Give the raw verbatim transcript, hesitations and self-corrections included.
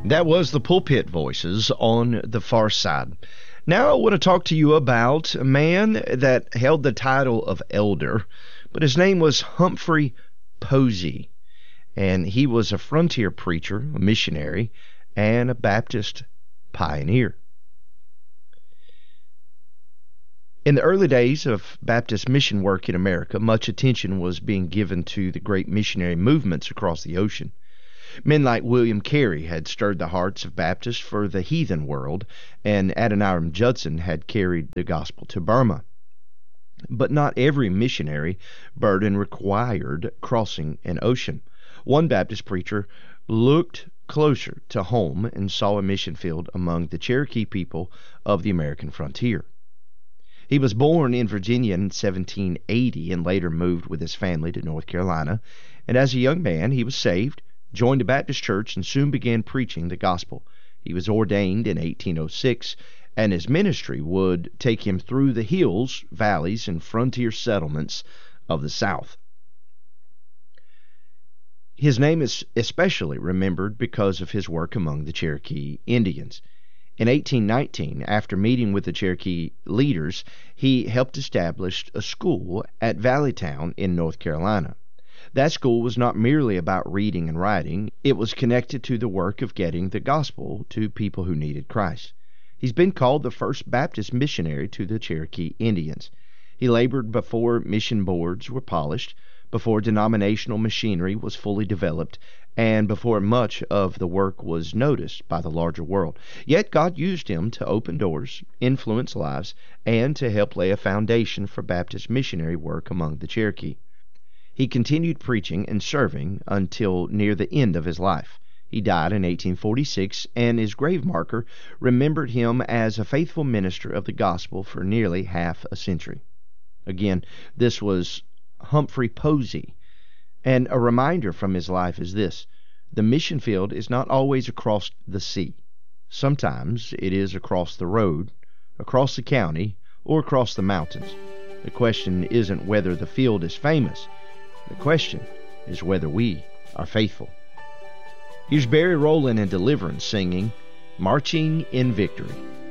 That was the Pulpit Voices on the Far Side. Now I want to talk to you about a man that held the title of elder, but his name was Humphrey Posey, and he was a frontier preacher, a missionary, and a Baptist pioneer. In the early days of Baptist mission work in America, much attention was being given to the great missionary movements across the ocean. Men like William Carey had stirred the hearts of Baptists for the heathen world, and Adoniram Judson had carried the gospel to Burma. But not every missionary burden required crossing an ocean. One Baptist preacher looked closer to home and saw a mission field among the Cherokee people of the American frontier. He was born in Virginia in seventeen eighty and later moved with his family to North Carolina, and as a young man he was saved, joined a Baptist church, and soon began preaching the gospel. He was ordained in eighteen oh six, and his ministry would take him through the hills, valleys, and frontier settlements of the South. His name is especially remembered because of his work among the Cherokee Indians. In eighteen nineteen, after meeting with the Cherokee leaders, he helped establish a school at Valleytown in North Carolina. That school was not merely about reading and writing. It was connected to the work of getting the gospel to people who needed Christ. He's been called the first Baptist missionary to the Cherokee Indians. He labored before mission boards were polished, before denominational machinery was fully developed, and before much of the work was noticed by the larger world. Yet God used him to open doors, influence lives, and to help lay a foundation for Baptist missionary work among the Cherokee. He continued preaching and serving until near the end of his life. He died in eighteen forty-six, and his grave marker remembered him as a faithful minister of the gospel for nearly half a century. Again, this was Humphrey Posey, and a reminder from his life is this: the mission field is not always across the sea. Sometimes it is across the road, across the county, or across the mountains. The question isn't whether the field is famous. The question is whether we are faithful. Here's Barry Rowland and Deliverance singing Marching in Victory.